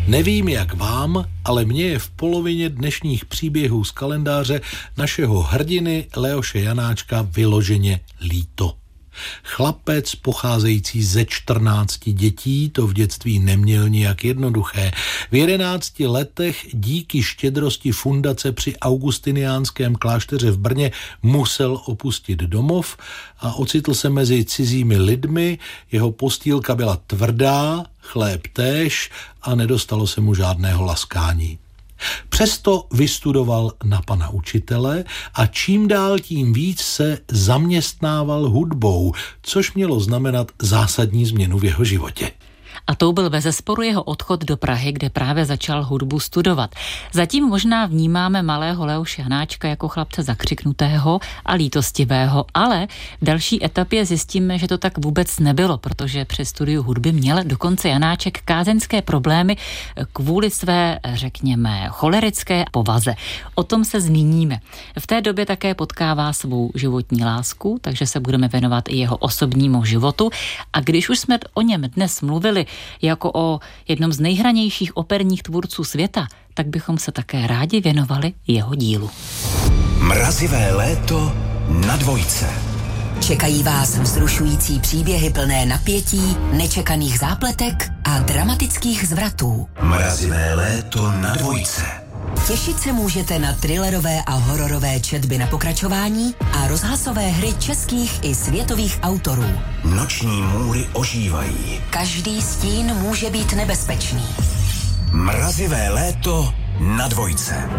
Nevím, jak vám, ale mně je v polovině dnešních příběhů z kalendáře našeho hrdiny Leoše Janáčka vyloženě líto. Chlapec pocházející ze 14 dětí to v dětství neměl nijak jednoduché. V 11 letech díky štědrosti fundace při augustiniánském klášteře v Brně musel opustit domov a ocitl se mezi cizími lidmi, jeho postýlka byla tvrdá, chléb též a nedostalo se mu žádného laskání. Přesto vystudoval na pana učitele a čím dál tím víc se zaměstnával hudbou, což mělo znamenat zásadní změnu v jeho životě. A tou byl bezesporu jeho odchod do Prahy, kde právě začal hudbu studovat. Zatím možná vnímáme malého Leoše Janáčka jako chlapce zakřiknutého a lítostivého, ale v další etapě zjistíme, že to tak vůbec nebylo, protože při studiu hudby měl dokonce Janáček kázeňské problémy kvůli své, řekněme, cholerické povaze. O tom se zmíníme. V té době také potkává svou životní lásku, takže se budeme věnovat i jeho osobnímu životu. A když už jsme o něm dnes mluvili jako o jednom z nejhranějších operních tvůrců světa, tak bychom se také rádi věnovali jeho dílu. Mrazivé léto na Dvojce. Čekají vás vzrušující příběhy plné napětí, nečekaných zápletek a dramatických zvratů. Mrazivé léto na Dvojce. Těšit se můžete na thrillerové a hororové četby na pokračování a rozhlasové hry českých i světových autorů. Noční můry ožívají. Každý stín může být nebezpečný. Mrazivé léto na Dvojce.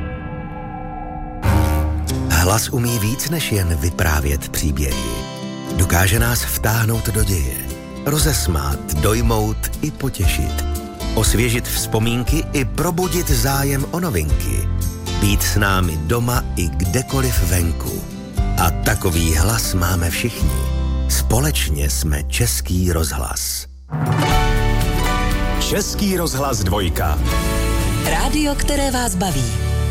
Hlas umí víc než jen vyprávět příběhy. Dokáže nás vtáhnout do děje, rozesmát, dojmout i potěšit. Osvěžit vzpomínky i probudit zájem o novinky. Být s námi doma i kdekoliv venku. A takový hlas máme všichni. Společně jsme Český rozhlas. Český rozhlas Dvojka. Rádio, které vás baví.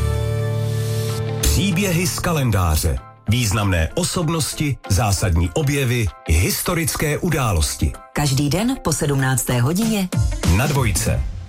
Příběhy z kalendáře. Významné osobnosti, zásadní objevy, historické události. Každý den po 17. hodině na Dvojce.